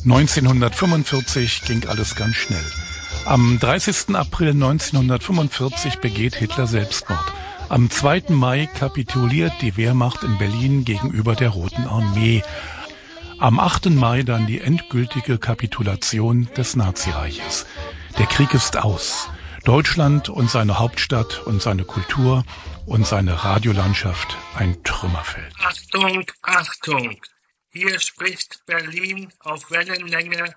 1945 ging alles ganz schnell. Am 30. April 1945 begeht Hitler Selbstmord. Am 2. Mai kapituliert die Wehrmacht in Berlin gegenüber der Roten Armee. Am 8. Mai dann die endgültige Kapitulation des Nazireiches. Der Krieg ist aus. Deutschland und seine Hauptstadt und seine Kultur und seine Radiolandschaft ein Trümmerfeld. Achtung, Achtung! Hier spricht Berlin auf Wellenlänge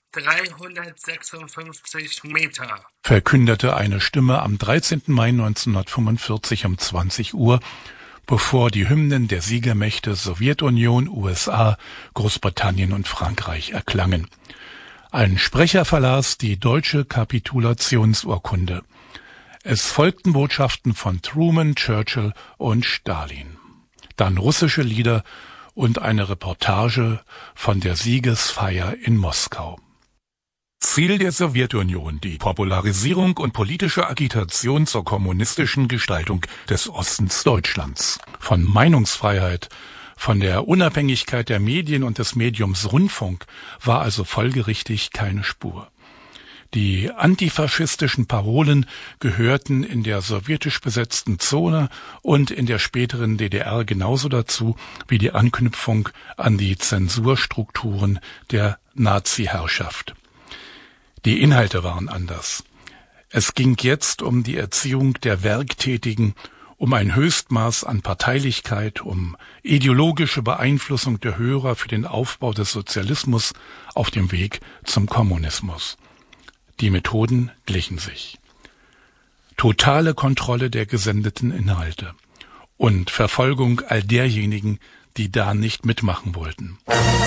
356 Meter, verkündete eine Stimme am 13. Mai 1945 um 20 Uhr, bevor die Hymnen der Siegermächte Sowjetunion, USA, Großbritannien und Frankreich erklangen. Ein Sprecher verlas die deutsche Kapitulationsurkunde. Es folgten Botschaften von Truman, Churchill und Stalin. Dann russische Lieder und eine Reportage von der Siegesfeier in Moskau. Ziel der Sowjetunion, die Popularisierung und politische Agitation zur kommunistischen Gestaltung des Ostens Deutschlands. Von Meinungsfreiheit, von der Unabhängigkeit der Medien und des Mediums Rundfunk war also folgerichtig keine Spur. Die antifaschistischen Parolen gehörten in der sowjetisch besetzten Zone und in der späteren DDR genauso dazu wie die Anknüpfung an die Zensurstrukturen der Nazi-Herrschaft. Die Inhalte waren anders. Es ging jetzt um die Erziehung der Werktätigen, um ein Höchstmaß an Parteilichkeit, um ideologische Beeinflussung der Hörer für den Aufbau des Sozialismus auf dem Weg zum Kommunismus. Die Methoden glichen sich. Totale Kontrolle der gesendeten Inhalte und Verfolgung all derjenigen, die da nicht mitmachen wollten.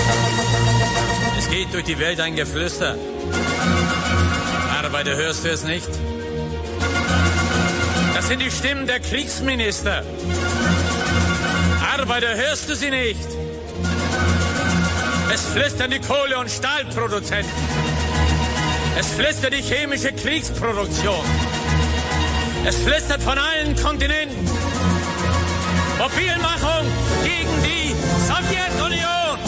Es geht durch die Welt ein Geflüster. Arbeiter, hörst du es nicht? Das sind die Stimmen der Kriegsminister. Arbeiter, hörst du sie nicht? Es flüstern die Kohle- und Stahlproduzenten. Es flüstert die chemische Kriegsproduktion. Es flüstert von allen Kontinenten. Mobilmachung gegen die Sowjetunion.